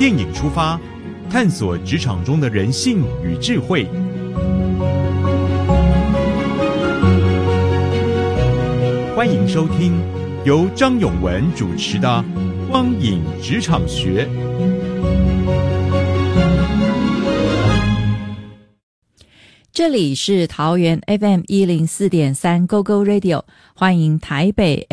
电影出发，探索职场中的人性与智慧。欢迎收听由张永文主持的《光影职场学》。 这里是桃园 FM104.3 Go Go Radio， 欢迎台北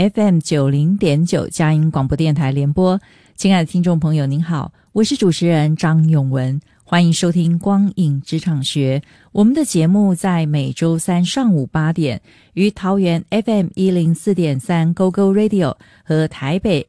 FM90.9 佳音广播电台联播。亲爱的听众朋友您好，我是主持人张永文，欢迎收听光影职场学。我们的节目在每周三上午8点于桃园 FM104.3 Go Go Radio 和台北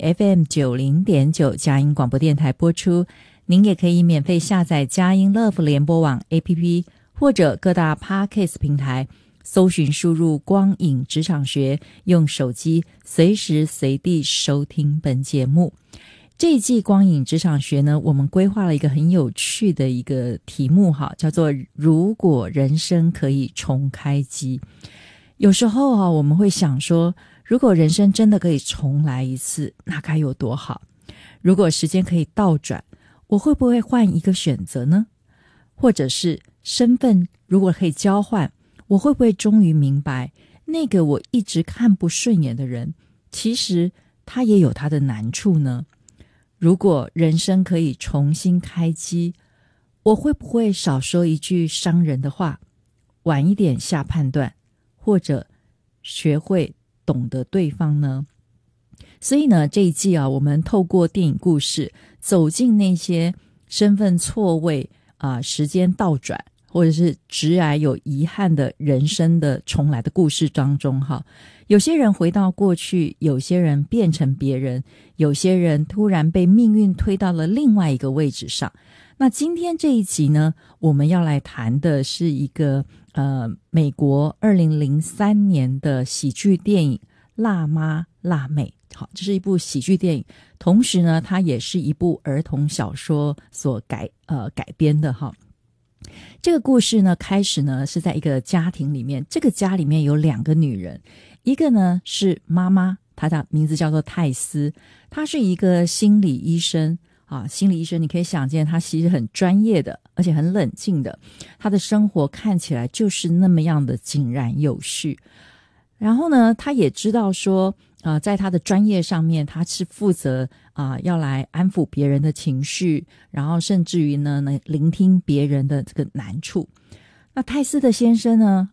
FM90.9 佳音广播电台播出。您也可以免费下载佳音 Love 联播网 APP，或者各大 Podcast 平台搜寻输入光影职场学，用手机随时随地收听本节目。这一季光影职场学呢，我们规划了一个很有趣的一个题目叫做如果人生可以重开机。有时候我们会想说，如果人生真的可以重来一次，那该有多好。如果时间可以倒转，我会不会换一个选择呢？或者是身份如果可以交换，我会不会终于明白，那个我一直看不顺眼的人，其实他也有他的难处呢？如果人生可以重新开机，我会不会少说一句伤人的话，晚一点下判断，或者学会懂得对方呢？所以呢，这一季我们透过电影故事走进那些身份错位时间倒转，或者是职涯有遗憾的人生的重来的故事当中有些人回到过去，有些人变成别人，有些人突然被命运推到了另外一个位置上。那今天这一集呢，我们要来谈的是一个美国2003年的喜剧电影《辣妈辣妹》。这是一部喜剧电影，同时呢，它也是一部儿童小说所改编的这个故事呢，开始呢是在一个家庭里面，这个家里面有2个女人，一个呢是妈妈，她的名字叫做泰斯，她是一个心理医生心理医生你可以想见，她其实很专业的，而且很冷静的，她的生活看起来就是那么样的井然有序。然后呢，她也知道说在她的专业上面，她是负责要来安抚别人的情绪，然后甚至于呢聆听别人的这个难处。那泰斯的先生呢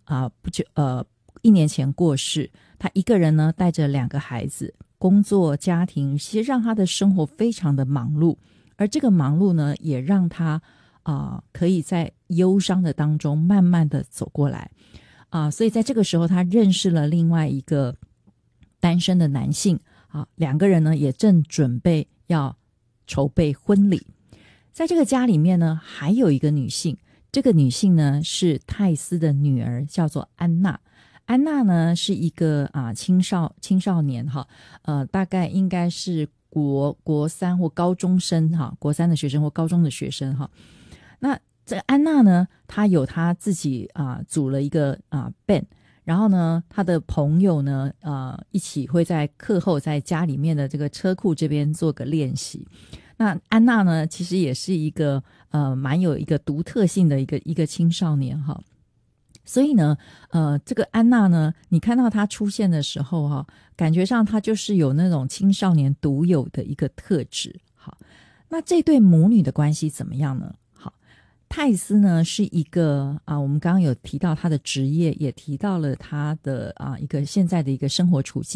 1年前过世，他一个人呢带着2个孩子，工作家庭其实让他的生活非常的忙碌，而这个忙碌呢也让他可以在忧伤的当中慢慢的走过来所以在这个时候他认识了另外一个单身的男性2个人呢也正准备要筹备婚礼。在这个家里面呢还有一个女性，这个女性呢是泰斯的女儿，叫做安娜。安娜呢是一个青少年大概应该是国三或高中生国三的学生或高中的学生那这个安娜呢，她有她自己组了一个band， 然后呢她的朋友呢一起会在课后在家里面的这个车库这边做个练习。那安娜呢其实也是一个蛮有一个独特性的一个青少年所以呢这个安娜呢，你看到她出现的时候感觉上她就是有那种青少年独有的一个特质。那这对母女的关系怎么样呢？泰斯呢是一个我们刚刚有提到他的职业，也提到了他的一个现在的一个生活处境。